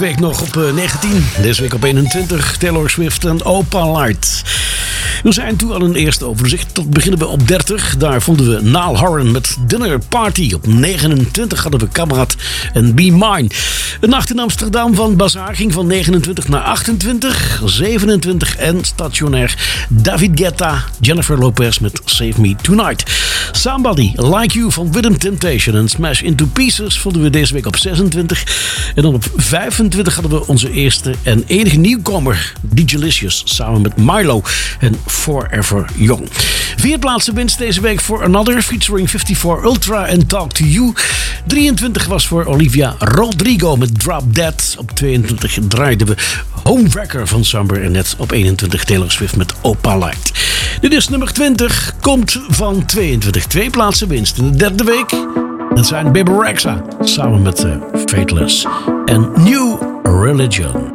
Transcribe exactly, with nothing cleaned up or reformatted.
week nog op uh, negentien. Deze week op eenentwintig. Taylor Swift en Opalite. We zijn toe aan een eerste overzicht. Tot beginnen we op dertig. Daar vonden we Niall Horan met Dinner Party. Op negenentwintig hadden we Kamerad en Be Mine. Een nacht in Amsterdam van Bazaar ging van negenentwintig naar achtentwintig. zevenentwintig en stationair David Guetta, Jennifer Lopez met Save Me Tonight. Somebody Like You van Rhythm Temptation en Smash Into Pieces vonden we deze week op zesentwintig. En dan op vijfentwintig hadden we onze eerste en enige nieuwkomer, D-Jalicious, samen met Milo en Forever Young. Vier plaatsen winst deze week voor Another, featuring vijfenvijftig Ultra en Talk To You. drieëntwintig was voor Olivia Rodrigo met Drop Dead. Op tweeëntwintig draaiden we Homewrecker van Summer en net op eenentwintig Taylor Swift met Opalite. Dit is nummer twintig, komt van tweeëntwintig. Twee plaatsen winst in de derde week. Dat zijn Baby Rexha samen met uh, Fateless en New Religion.